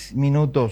6 minutos.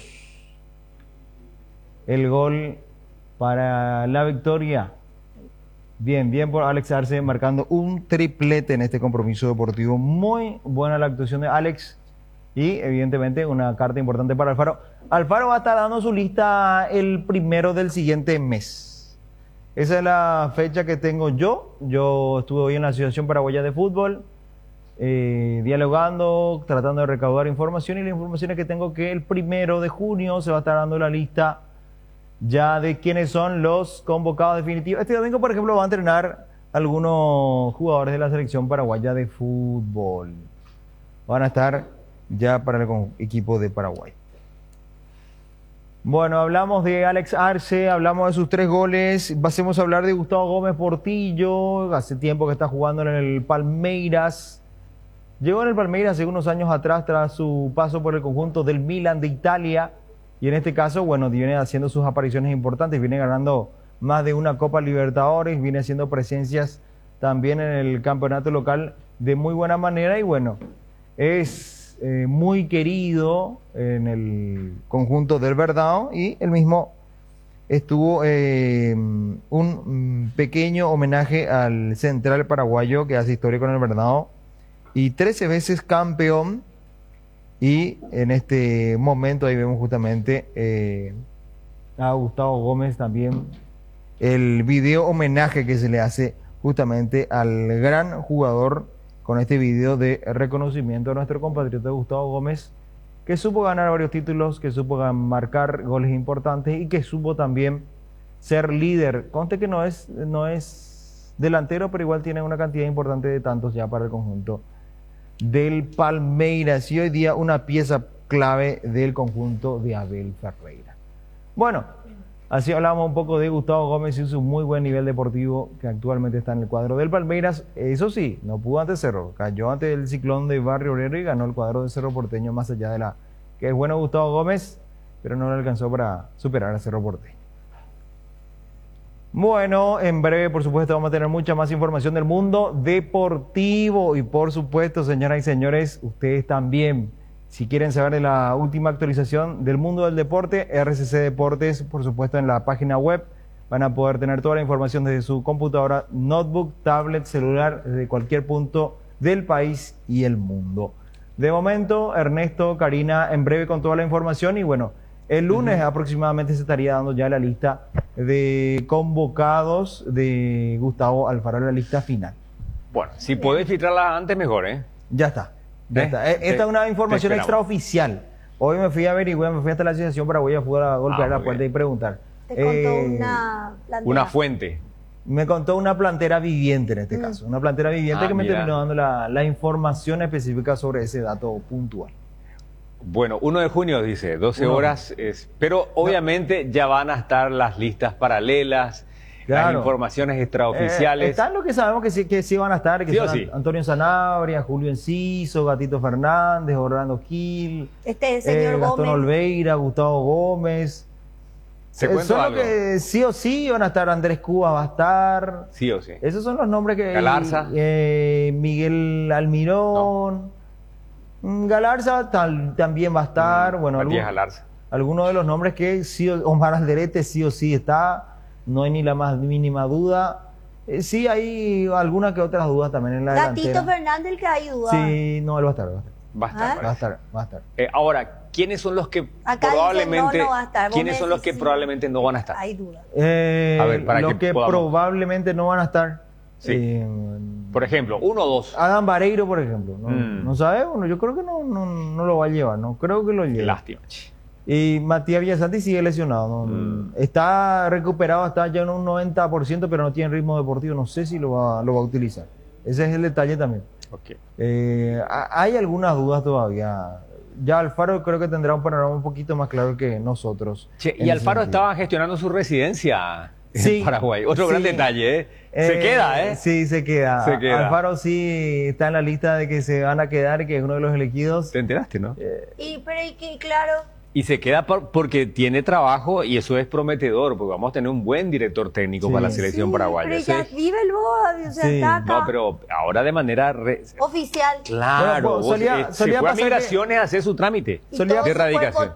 El gol para la victoria. Bien, bien por Alex Arce marcando un triplete en este compromiso deportivo. Muy buena la actuación de Alex y evidentemente una carta importante para Alfaro. Alfaro va a estar dando su lista el 1 del siguiente mes. Esa es la fecha que tengo yo. Yo estuve hoy en la Asociación Paraguaya de Fútbol, dialogando, tratando de recaudar información, y la información es que tengo que el 1 de junio se va a estar dando la lista ya de quiénes son los convocados definitivos. Este domingo, por ejemplo, va a entrenar algunos jugadores de la selección paraguaya de fútbol. Van a estar ya para el equipo de Paraguay. Bueno, hablamos de Alex Arce, hablamos de sus 3 goles. Pasemos a hablar de Gustavo Gómez Portillo. Hace tiempo que está jugando en el Palmeiras. Llegó en el Palmeiras hace unos años atrás tras su paso por el conjunto del Milan de Italia. Y en este caso, bueno, viene haciendo sus apariciones importantes, viene ganando más de una Copa Libertadores, viene haciendo presencias también en el campeonato local de muy buena manera y bueno, es muy querido en el conjunto del Verdão y él mismo estuvo un pequeño homenaje al central paraguayo que hace historia con el Verdão y 13 veces campeón. Y en este momento ahí vemos justamente a Gustavo Gómez también el video homenaje que se le hace justamente al gran jugador con este video de reconocimiento a nuestro compatriota Gustavo Gómez, que supo ganar varios títulos, que supo marcar goles importantes y que supo también ser líder. Conste que no es delantero, pero igual tiene una cantidad importante de tantos ya para el conjunto del Palmeiras y hoy día una pieza clave del conjunto de Abel Ferreira. Bueno, así hablamos un poco de Gustavo Gómez y su muy buen nivel deportivo que actualmente está en el cuadro del Palmeiras. Eso sí, no pudo ante Cerro, cayó ante el Ciclón de Barrio Obrero y ganó el cuadro de Cerro Porteño, más allá de la que es bueno Gustavo Gómez, pero no le alcanzó para superar a Cerro Porteño. Bueno, en breve, por supuesto, vamos a tener mucha más información del mundo deportivo y, por supuesto, señoras y señores, ustedes también, si quieren saber de la última actualización del mundo del deporte, RCC Deportes, por supuesto, en la página web, van a poder tener toda la información desde su computadora, notebook, tablet, celular, desde cualquier punto del país y el mundo. De momento, Ernesto, Karina, en breve con toda la información y, bueno, el lunes aproximadamente se estaría dando ya la lista de convocados de Gustavo Alfaro, la lista final. Bueno, si podés filtrarla antes, mejor, ¿eh? Ya está. Esta es una información extraoficial. Hoy me fui a averiguar, me fui hasta la Asociación Paraguaya, fui a golpear la puerta y preguntar. Te contó una plantera. Una fuente. Me contó una plantera viviente en este caso. Una plantera viviente que me terminó dando la información específica sobre ese dato puntual. Bueno, 1 de junio dice, 12 horas, pero obviamente ya van a estar las listas paralelas, las informaciones extraoficiales. Están los que sabemos que sí van a estar, que son Antonio Sanabria, Julio Enciso, Gatito Fernández, Orlando Gil, señor Gastón Gómez. Olveira, Gustavo Gómez. Son los que sí o sí van a estar. Andrés Cuba va a estar. Sí o sí. Esos son los nombres que... Galarza. Miguel Almirón. Galarza también va a estar. Bueno, algunos de los nombres que sí, Omar Alderete sí o sí está, no hay ni la más mínima duda. Sí hay algunas que otras dudas también en la delantera. Gatito Fernández, el que hay duda. Sí, no, él va a estar. Va a estar. ¿Ah? Ahora, ¿quiénes son los que acá probablemente no va a estar? ¿quiénes son los que probablemente no van a estar? Hay dudas. A ver, para los que podamos... probablemente no van a estar. Sí. Por ejemplo, 1 o 2. Adam Vareiro, por ejemplo. No sabemos, yo creo que no lo va a llevar, no creo que lo lleve. Qué lástima. Y Matías Villasanti sigue lesionado. Está recuperado, está ya en un 90%, pero no tiene ritmo deportivo. No sé si lo va a utilizar. Ese es el detalle también. Okay. Hay algunas dudas todavía. Ya Alfaro creo que tendrá un panorama un poquito más claro que nosotros. Y Alfaro estaba gestionando su residencia en Paraguay. Otro gran detalle, ¿eh? Se queda, ¿eh? Sí, se queda. Alfaro sí está en la lista de que se van a quedar y que es uno de los elegidos. Te enteraste, ¿no? Claro. Y se queda porque tiene trabajo y eso es prometedor, porque vamos a tener un buen director técnico para la selección paraguaya. Pero ya vive el BOA, o sea, está acá. No, pero ahora de manera oficial. Claro, bueno, se fue a Migraciones a hacer su trámite de radicación.